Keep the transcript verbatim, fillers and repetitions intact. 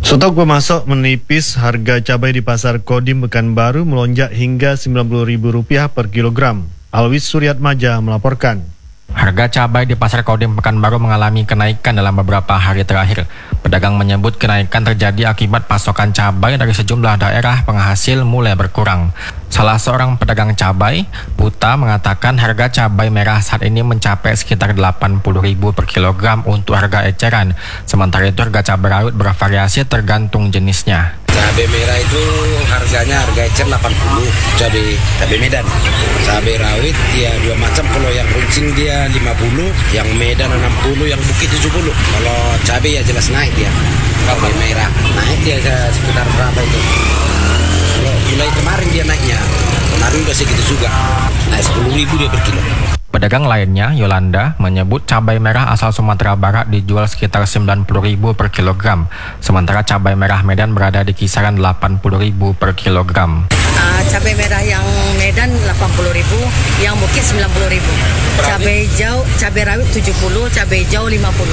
Stok pemasok menipis, harga cabai di pasar Kodim Pekanbaru melonjak hingga sembilan puluh ribu rupiah per kilogram. Alwis Suryatmaja melaporkan. Harga cabai di pasar Kodim Pekanbaru mengalami kenaikan dalam beberapa hari terakhir. Pedagang menyebut kenaikan terjadi akibat pasokan cabai dari sejumlah daerah penghasil mulai berkurang. Salah seorang pedagang cabai, Puta, mengatakan harga cabai merah saat ini mencapai sekitar delapan puluh ribu per kilogram untuk harga eceran. Sementara itu harga cabai rawit bervariasi tergantung jenisnya. Cabai merah itu harganya harga ecer delapan puluh, cabai cabai Medan. Cabai rawit dia dua macam, kalau yang runcing dia lima puluh, yang Medan enam puluh, yang Bukit tujuh puluh. Kalau cabai ya jelas naik dia. Cabai merah naik dia sekitar berapa itu? Kalau mulai kemarin dia naiknya. Kemarin udah segitu juga. Naik sepuluh ribu dia per kilo. Pedagang lainnya, Yolanda, menyebut cabai merah asal Sumatera Barat dijual sekitar sembilan puluh ribu per kilogram. Sementara cabai merah Medan berada di kisaran delapan puluh ribu per kilogram. Uh, cabai merah yang Medan delapan puluh ribu, yang Bukit sembilan puluh ribu. Cabai hijau, cabai rawit tujuh puluh, cabai hijau lima puluh.